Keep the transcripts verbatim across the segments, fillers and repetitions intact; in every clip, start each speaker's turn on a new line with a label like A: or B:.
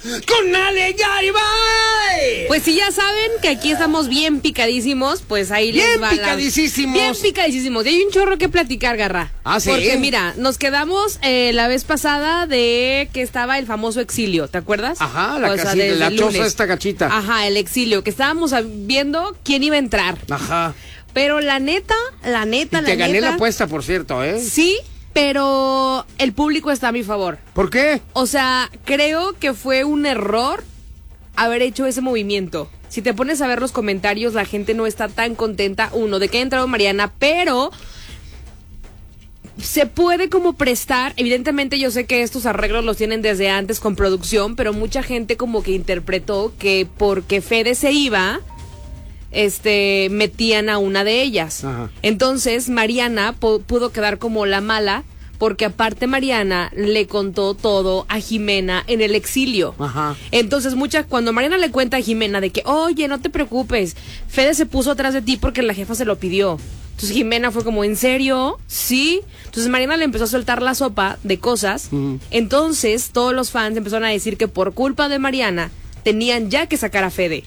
A: con Ale Garibay.
B: Pues si ya saben que aquí estamos bien picadísimos, pues ahí les
A: Bien
B: va la-
A: picadísimos.
B: Bien picadísimos. Y hay un chorro que platicar, Garra.
A: Ah, ¿sí?
B: Porque mira, nos quedamos eh, la vez pasada de que estaba el famoso exilio, ¿te acuerdas?
A: Ajá, la
B: O sea,
A: casita,
B: desde
A: la
B: el
A: choza
B: lunes.
A: esta gachita.
B: Ajá, el exilio, que estábamos a- viendo quién iba a entrar.
A: Ajá.
B: Pero la neta, la neta,
A: Y
B: la
A: te gané
B: neta,
A: la apuesta, por cierto, ¿eh?
B: sí, pero el público está a mi favor.
A: ¿Por qué?
B: O sea, creo que fue un error haber hecho ese movimiento. Si te pones a ver los comentarios, la gente no está tan contenta, uno, de que ha entrado Mariana, pero se puede como prestar, evidentemente yo sé que estos arreglos los tienen desde antes con producción, pero mucha gente como que interpretó que porque Fede se iba, este, metían a una de ellas.
A: Ajá.
B: Entonces Mariana pu- pudo quedar como la mala, porque aparte Mariana le contó todo a Jimena en el exilio.
A: Ajá.
B: Entonces mucha, cuando Mariana le cuenta a Jimena de que, oye, no te preocupes, Fede se puso atrás de ti porque la jefa se lo pidió. Entonces Jimena fue como, ¿en serio? Sí. Entonces Mariana le empezó a soltar la sopa de cosas.
A: Ujú.
B: Entonces todos los fans empezaron a decir que por culpa de Mariana tenían ya que sacar a Fede.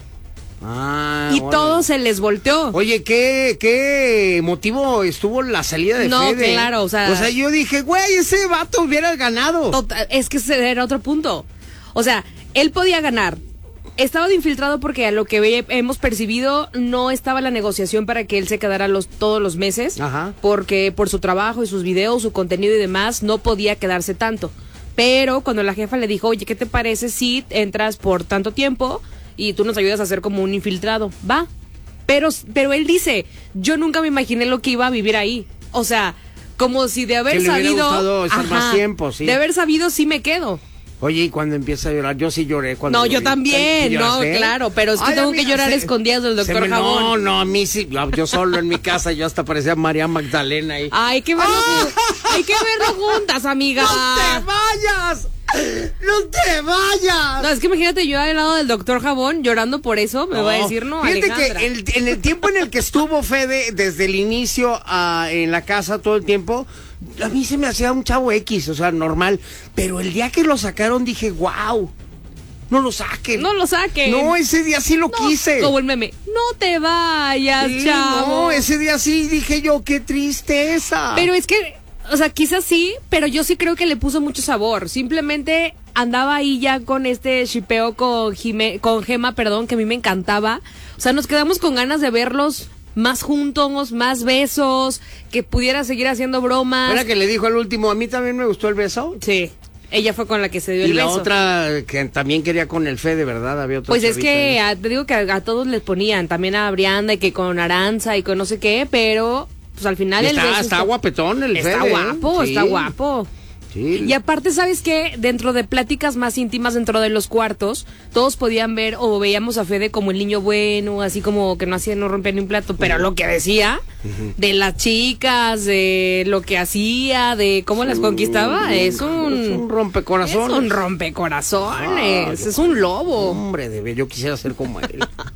A: Ah,
B: Y
A: órale.
B: todo se les volteó.
A: Oye, ¿qué, qué motivo estuvo la salida de
B: No,
A: Fede?
B: claro, o sea-
A: O sea, yo dije, güey, ese vato hubiera ganado.
B: Total, es que ese era otro punto. O sea, él podía ganar. Estaba de infiltrado porque a lo que ve- hemos percibido no estaba la negociación para que él se quedara los, todos los meses.
A: Ajá.
B: Porque por su trabajo y sus videos, su contenido y demás, no podía quedarse tanto. Pero cuando la jefa le dijo, oye, ¿qué te parece si entras por tanto tiempo y tú nos ayudas a hacer como un infiltrado? Va. Pero, pero él dice, yo nunca me imaginé lo que iba a vivir ahí. O sea, como si de haber
A: Que le hubiera
B: sabido...
A: gustado estar más tiempo, sí.
B: De haber sabido, sí me quedo.
A: Oye, y cuando empieza a llorar, yo sí lloré cuando
B: No,
A: lo
B: yo
A: vi.
B: también,
A: ¿Tú
B: no,
A: lloraste?
B: claro, pero es que
A: Ay,
B: tengo que
A: amiga,
B: llorar
A: se-
B: escondidas del
A: se
B: doctor
A: me-
B: Jabón.
A: No, no, a mí sí, yo solo en mi casa, yo hasta parecía María Magdalena ahí.
B: Hay que verlo,
A: ¡Ah!
B: ju- hay que verlo juntas, amiga.
A: ¡No te vayas! ¡No te vayas!
B: No, es que imagínate yo al lado del doctor Jabón llorando por eso, me va a decir, no,
A: Fíjate
B: Alejandra.
A: que el- en el tiempo en el que estuvo Fede, desde el inicio ah, en la casa todo el tiempo, a mí se me hacía un chavo X, o sea, normal. Pero el día que lo sacaron dije, wow, no lo saquen.
B: No lo saquen.
A: No, ese día sí lo
B: No,
A: quise.
B: como el meme, no te vayas,
A: Sí,
B: chavo.
A: no, ese día sí dije yo, qué tristeza.
B: Pero es que, o sea, quizás sí, pero yo sí creo que le puso mucho sabor. Simplemente andaba ahí ya con este shipeo con, Jime- con Gema, perdón, que a mí me encantaba. O sea, nos quedamos con ganas de verlos más juntos, más besos, que pudiera seguir haciendo bromas.
A: ¿Era que le dijo al último, a mí también me gustó el beso?
B: Sí, ella fue con la que se dio
A: Y
B: el
A: la
B: beso.
A: otra que también quería con el Fede, ¿verdad? Había otra
B: Pues es
A: chavita
B: que
A: ahí.
B: a- te digo que a, a todos les ponían, también a Brianda y que con Aranza y con no sé qué, pero pues al final el
A: Está,
B: beso
A: está guapetón el
B: está
A: Fede, ¿eh?
B: guapo,
A: Sí.
B: está guapo.
A: Sí.
B: Y aparte, ¿sabes qué? Dentro de pláticas más íntimas dentro de los cuartos, todos podían ver o veíamos a Fede como el niño bueno, así como que no hacía, no rompía ni un plato, pero lo que decía de las chicas, de lo que hacía, de cómo las conquistaba, es un...
A: Es un rompecorazones.
B: Es un rompecorazones,
A: Ah,
B: es un lobo.
A: Hombre, de ver, yo quisiera ser como él.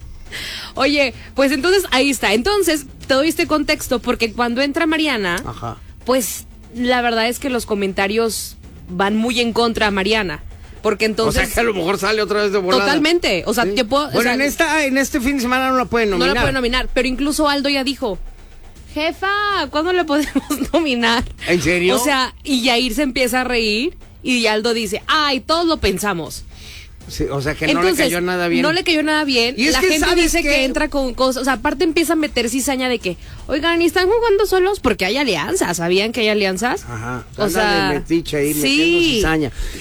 B: Oye, pues entonces ahí está. Entonces, te doy este contexto porque cuando entra Mariana,
A: Ajá.
B: pues la verdad es que los comentarios van muy en contra a Mariana. Porque entonces...
A: o sea que a lo mejor sale otra vez de volada.
B: Totalmente. O sea,
A: Sí.
B: yo puedo... o
A: Bueno,
B: sea,
A: en, esta, en este fin de semana no la pueden
B: no
A: nominar.
B: la pueden nominar. Pero incluso Aldo ya dijo, jefa, ¿cuándo la podemos nominar?
A: ¿En serio?
B: O sea, y Yair se empieza a reír y Aldo dice, ay, todos lo pensamos.
A: Sí, o sea que
B: Entonces,
A: no le cayó nada bien.
B: No le cayó nada bien.
A: Y es
B: la
A: que,
B: gente
A: ¿sabes
B: dice
A: qué?
B: que entra con cosas. O sea, aparte empieza a meter cizaña de que, oigan, ¿y están jugando solos? Porque hay alianzas. ¿Sabían que hay alianzas?
A: Ajá.
B: O
A: Anda
B: sea,
A: de metiche ahí,
B: sí.
A: metiendo cizaña.